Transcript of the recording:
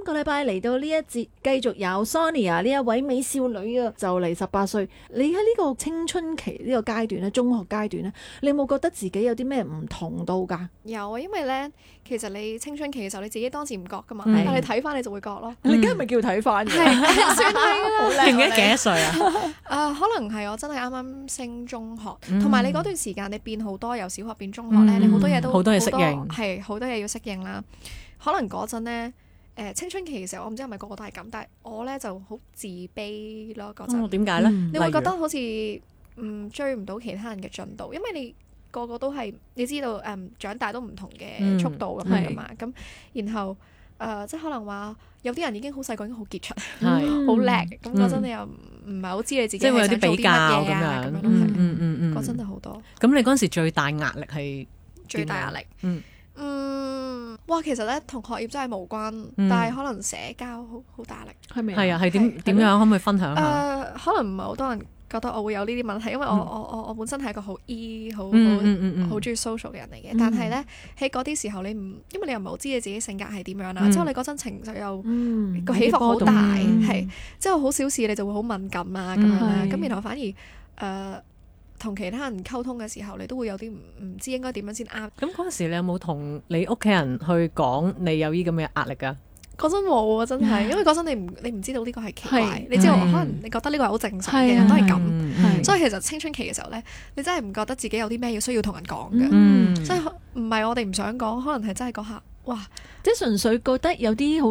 個禮拜嚟到呢一節，繼續有 Sonia 呢一位美少女啊，就嚟18歲。你喺呢個青春期呢個階段咧，中學階段咧，你有冇覺得自己有啲咩唔同到㗎？ 有啊，因為咧，其實你青春期嘅時候，你自己當時唔覺噶嘛，但係你睇翻你就會覺咯。 你而家係咪叫睇翻嘅？ 係算係啦。 記唔記得幾多歲啊？ 可能係我真係啱啱升中學，同埋你嗰段時間你變好多，由小學變中學咧，你好多嘢都好多嘢適應， 係好多嘢要適應啦。可能嗰陣咧，青春期嘅時候，我唔知係咪個個都係咁，但係我咧就好自卑咯。嗰陣點解咧？ 你會覺得好似追唔到其他人嘅進度，因為你個個都係你知道長大都唔同嘅速度咁樣噶嘛。咁然後即係可能話有啲人已經好細個已經好傑出，好叻。咁嗰陣你又唔係好知你自己即係會有啲想做比較乜嘢咁啊咁樣。嗰陣就好多。 咁你嗰陣時最大壓力係最大壓力？哇！其實咧同學業真係無關，但係可能社交好大壓力。 係咪？ 係啊，係點樣？可唔可以分享下？ 可能唔係好多人覺得我會有呢啲問題，因為我本身係一個好 E 好中意 social 嘅人嚟嘅。但係咧喺嗰啲時候，因為你又唔係好知你自己性格係點樣啦。之後你嗰陣情緒又個起伏好大，係之後好小事你就會好敏感啊咁樣啦。咁然後反而同其他人溝通嘅時候，你都會有啲唔知應該點樣先啱。 咁嗰陣時，你有冇同你屋企人去講你有呢咁嘅壓力㗎？ 嗰陣冇啊，真係，因為嗰陣你唔知道呢個係奇怪，你知道可能你覺得呢個係好正常嘅，人都係咁，所以其實青春期嘅時候咧，你真係唔覺得自己有啲咩需要同人講嘅，所以唔係我哋唔想講，可能係真係嗰下，哇！ 即係純粹覺得有啲好